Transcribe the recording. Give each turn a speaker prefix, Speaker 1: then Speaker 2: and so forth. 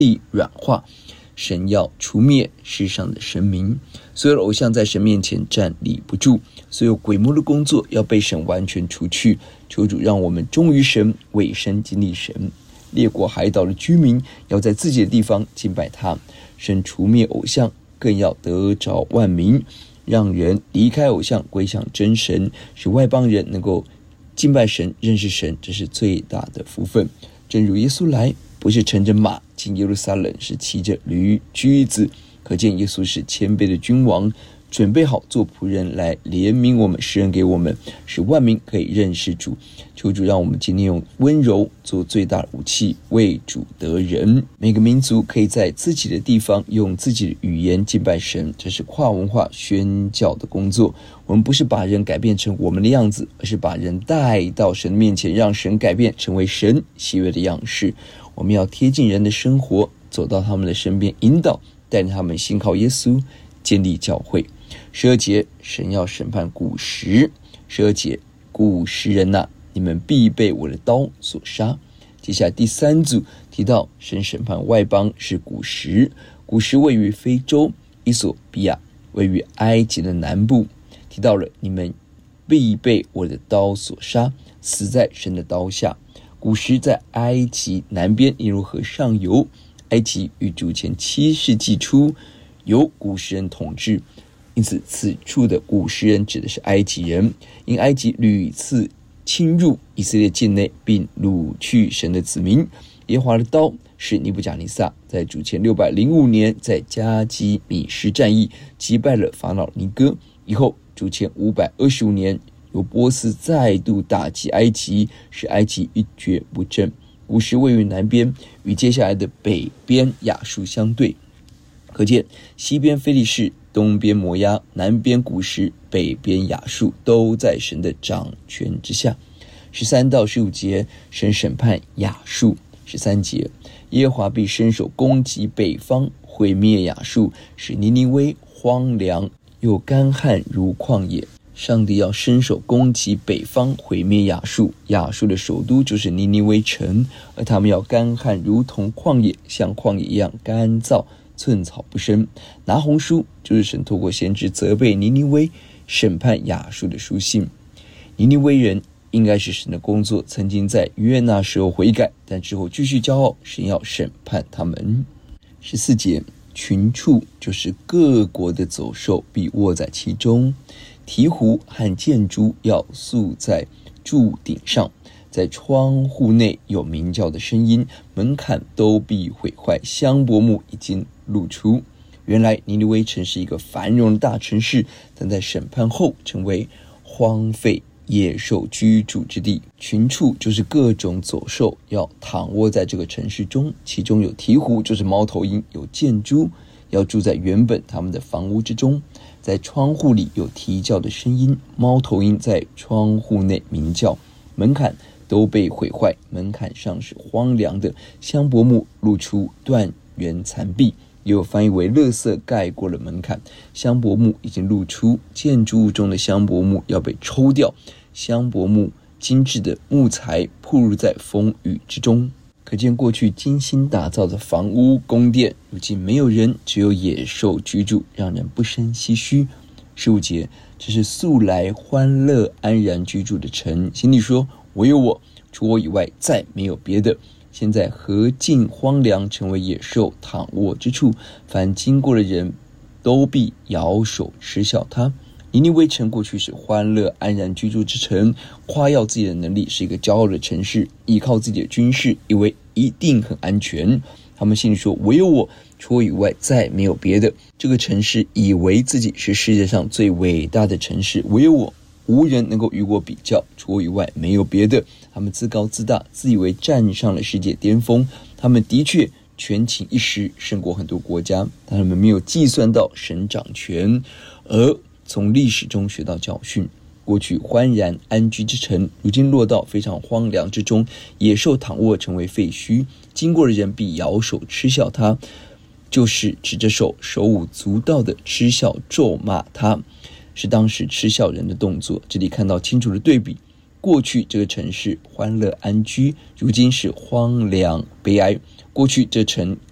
Speaker 1: 地软化。神要除灭世上的神明，所有的偶像在神面前站立不住，所有鬼魔的工作要被神完全除去。求主让我们忠于神，委身经历神。列国海岛的居民要在自己的地方敬拜他。神除灭偶像，更要得着万民，让人离开偶像归向真神，使外邦人能够敬拜神，认识神，这是最大的福分。正如耶稣来不是乘着马进耶路撒冷，是骑着驴驹子，可见耶稣是谦卑的君王，准备好做仆人来怜悯我们，施恩给我们，使万民可以认识主。求主让我们今天用温柔做最大的武器，为主得人。每个民族可以在自己的地方用自己的语言敬拜神，这是跨文化宣教的工作。我们不是把人改变成我们的样子，而是把人带到神面前，让神改变成为神喜悦的样式。我们要贴近人的生活，走到他们的身边，引导带领他们信靠耶稣，建立教会。12节，神要审判古时。12节，古时人啊，你们必被我的刀所杀。接下来第3组提到神审判外邦是古时，古时位于非洲，伊索比亚位于埃及的南部。提到了你们必被我的刀所杀，死在神的刀下。古时在埃及南边尼罗河上游，埃及于主前7世纪初由古时人统治，因此此处的古时人指的是埃及人。因埃及屡次侵入以色列境内，并掳去神的子民，耶和华的刀使尼布甲尼撒在主前605年在加基米什战役击败了法老尼哥。以后主前525年由波斯再度打击埃及，使埃及一蹶不振。古时位于南边，与接下来的北边亚述相对，可见西边非利士，东边摩押，南边古时，北边亚述，都在神的掌权之下。13到15节，神审判亚述。13节，耶和华必伸手攻击北方，毁灭亚述，使尼尼微荒凉又干旱如旷野。上帝要伸手攻击北方，毁灭亚述。亚述的首都就是尼尼微城，而他们要干旱如同旷野，像旷野一样干燥，寸草不生。拿红书就是神透过先知责备尼尼微，审判亚述的书信。尼尼微人应该是神的工作，曾经在约那时候悔改，但之后继续骄傲，神要审判他们。14节，群畜就是各国的走兽，必卧在其中。鹈鹕和箭猪要宿在柱顶上，在窗户内有鸣叫的声音，门槛都必毁坏，香柏木已经露出。原来尼尼微城是一个繁荣的大城市，但在审判后成为荒废野兽居住之地。群畜就是各种走兽，要躺卧在这个城市中，其中有鹈鹕，就是猫头鹰，有箭猪，要住在原本他们的房屋之中。在窗户里有啼叫的声音，猫头鹰在窗户内鸣叫，门槛都被毁坏，门槛上是荒凉的，香柏木露出断垣残壁，也有翻译为垃圾盖过了门槛，香柏木已经露出，建筑物中的香柏木要被抽掉，香柏木精致的木材暴露在风雨之中。可见过去精心打造的房屋宫殿，如今没有人，只有野兽居住，让人不胜唏嘘。15节，这是素来欢乐安然居住的城，心里说，唯有我，除我以外再没有别的。现在何尽荒凉，成为野兽躺卧之处，凡经过的人都必摇手嗤笑他。尼尼微城过去是欢乐安然居住之城，夸耀自己的能力，是一个骄傲的城市，依靠自己的军事，以为一定很安全。他们心里说，唯有我，除我以外再没有别的。这个城市以为自己是世界上最伟大的城市，唯有我，无人能够与我比较，除我以外没有别的。他们自高自大，自以为站上了世界巅峰。他们的确权倾一时，胜过很多国家，但他们没有计算到神掌权，而从历史中学到教训。过去欢然安居之城，如今落到非常荒凉之中，野兽躺卧，成为废墟，经过的人必摇手嗤笑他，就是指着手舞足蹈的嗤笑咒骂他，是当时嗤笑人的动作。这里看到清楚的对比，过去这个城市欢乐安居，如今是荒凉悲哀。过去这城